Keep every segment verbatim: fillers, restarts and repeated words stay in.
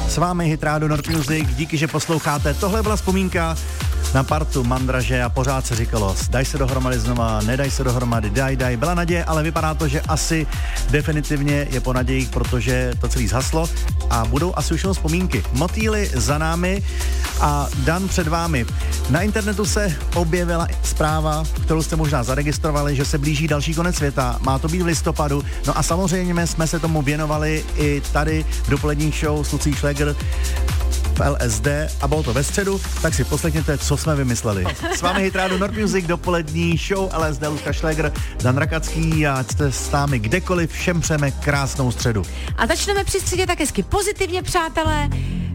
S vámi Hit Radio Nord Music, díky, že posloucháte. Tohle byla vzpomínka na partu Mandraže a pořád se říkalo, daj se dohromady znova, nedaj se dohromady, daj, daj. Byla naděje, ale vypadá to, že asi definitivně je po nadějích, protože to celý zhaslo a budou asi už jenom vzpomínky. Motýly za námi a Dan před vámi. Na internetu se objevila zpráva, kterou jste možná zaregistrovali, že se blíží další konec světa. Má to být v listopadu. No a samozřejmě jsme se tomu věnovali i tady v dopolední show s Lucí Šlegr v L S D a bylo to ve středu, tak si poslechněte, co jsme vymysleli. S vámi Hit Radio Nord Music, dopolední show L S D, Lucka Šlegr, Dan Rakacký a jste s námi kdekoliv, všem přejeme krásnou středu. A začneme při středě tak hezky pozitivně, přátelé.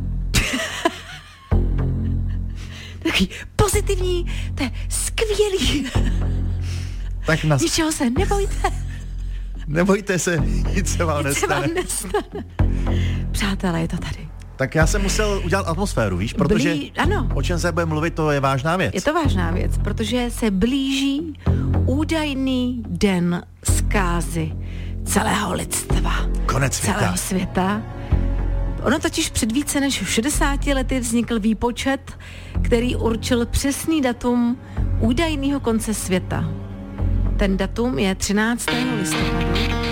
Takový pozitivní, to je skvělý. Tak nás... Ničeho se nebojte. Nebojte se, nic se vám nic nestane. Se vám nestane. Přátelé, je to tady. Tak já jsem musel udělat atmosféru, víš, protože Blí... ano. o čem se bude mluvit, to je vážná věc. Je to vážná věc, protože se blíží údajný den zkázy celého lidstva. Konec světa. Celého světa. Ono totiž před více než šedesáti lety vznikl výpočet, který určil přesný datum údajného konce světa. Ten datum je třináctého listopadu